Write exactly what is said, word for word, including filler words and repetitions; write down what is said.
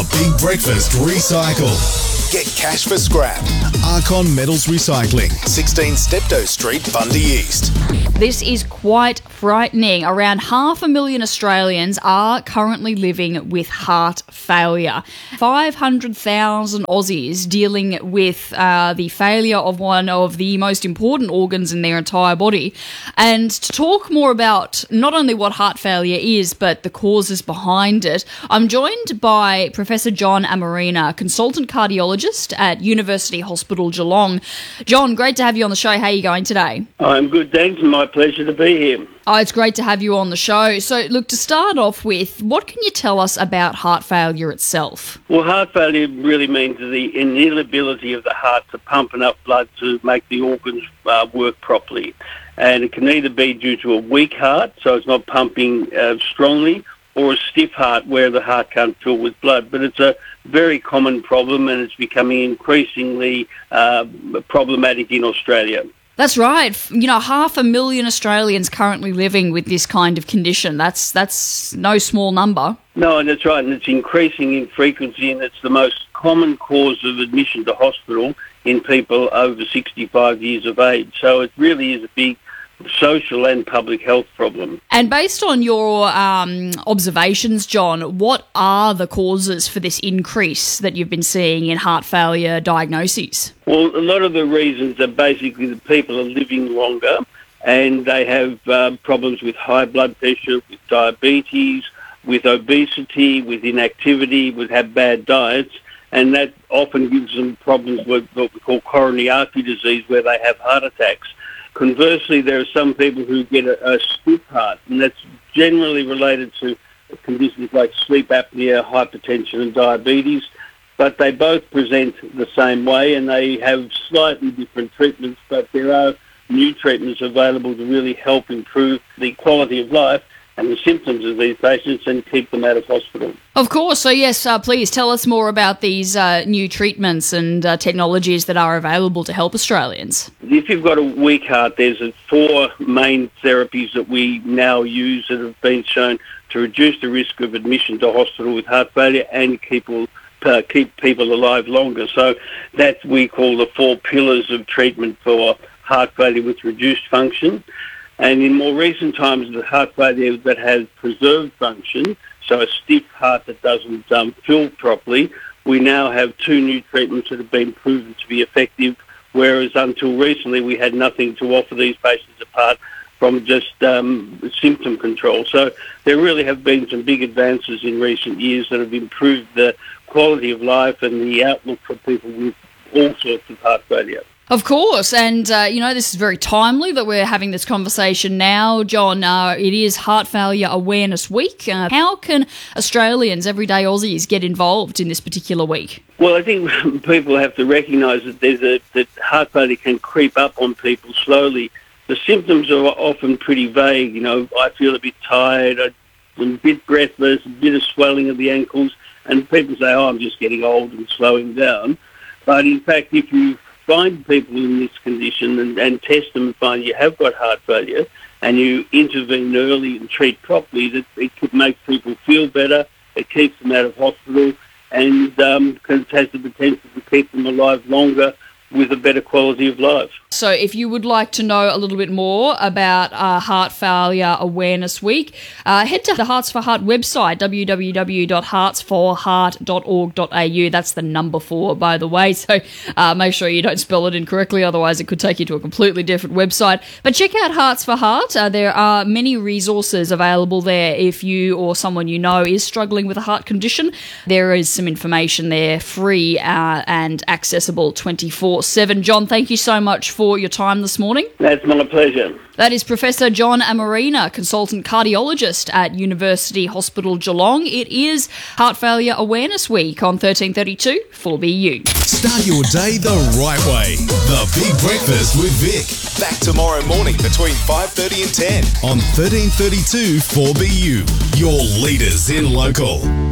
The Big Breakfast Recycle. Get cash for scrap. Archon Metals Recycling, sixteen Steptoe Street, Bundy East. This is quite frightening. Around half a million Australians are currently living with heart failure. five hundred thousand Aussies dealing with uh, the failure of one of the most important organs in their entire body. And to talk more about not only what heart failure is, but the causes behind it, I'm joined by Professor John Amarina, consultant cardiologist at University Hospital Geelong. John, great to have you on the show. How are you going today? I'm good, thanks. My pleasure to be here. Oh, it's great to have you on the show. So, look, to start off with, what can you tell us about heart failure itself? Well, heart failure really means the inability of the heart to pump enough blood to make the organs uh, work properly. And it can either be due to a weak heart, so it's not pumping uh, strongly, or a stiff heart where the heart can't fill with blood. But it's a very common problem, and it's becoming increasingly uh, problematic in Australia. That's right. You know, half a million Australians currently living with this kind of condition. That's that's no small number. No, and that's right, and it's increasing in frequency, and it's the most common cause of admission to hospital in people over sixty-five years of age. So it really is a big social and public health problem. And based on your um, observations, John, what are the causes for this increase that you've been seeing in heart failure diagnoses? Well, a lot of the reasons are basically that people are living longer and they have uh, problems with high blood pressure, with diabetes, with obesity, with inactivity, with have bad diets, and that often gives them problems with what we call coronary artery disease, where they have heart attacks. Conversely, there are some people who get a, a stiff heart, and that's generally related to conditions like sleep apnea, hypertension and diabetes, but they both present the same way and they have slightly different treatments, but there are new treatments available to really help improve the quality of life and the symptoms of these patients and keep them out of hospital. Of course. So, yes, uh, please tell us more about these uh, new treatments and uh, technologies that are available to help Australians. If you've got a weak heart, there's four main therapies that we now use that have been shown to reduce the risk of admission to hospital with heart failure and keep people, uh, keep people alive longer. So that we call the four pillars of treatment for heart failure with reduced function. And in more recent times, the heart failure that has preserved function, so a stiff heart that doesn't um, fill properly, we now have two new treatments that have been proven to be effective, whereas until recently we had nothing to offer these patients apart from just um, symptom control. So there really have been some big advances in recent years that have improved the quality of life and the outlook for people with all sorts of heart failure. Of course, and, uh, you know, this is very timely that we're having this conversation now. John, uh, it is Heart Failure Awareness Week. Uh, how can Australians, everyday Aussies, get involved in this particular week? Well, I think people have to recognise that there's a, that heart failure can creep up on people slowly. The symptoms are often pretty vague. You know, I feel a bit tired, I'm a bit breathless, a bit of swelling of the ankles, and people say, oh, I'm just getting old and slowing down. But in fact, if you find people in this condition and, and test them and find you have got heart failure and you intervene early and treat properly, that it could make people feel better, it keeps them out of hospital, and um, it has the potential to keep them alive longer with a better quality of life. So if you would like to know a little bit more about uh, Heart Failure Awareness Week, uh, head to the Hearts for Heart website, w w w dot hearts for heart dot org dot a u. That's the number four, by the way, so uh, make sure you don't spell it incorrectly, otherwise it could take you to a completely different website. But check out Hearts for Heart. Uh, there are many resources available there if you or someone you know is struggling with a heart condition. There is some information there, free uh, and accessible twenty-four seven. John, thank you so much for your time this morning. That's my pleasure. That is Professor John Amarina, consultant cardiologist at University Hospital Geelong. It is Heart Failure Awareness Week on thirteen thirty-two four B U. Start your day the right way. The Big Breakfast with Vic. Back tomorrow morning between five thirty and ten on thirteen thirty-two four B U. Your leaders in local.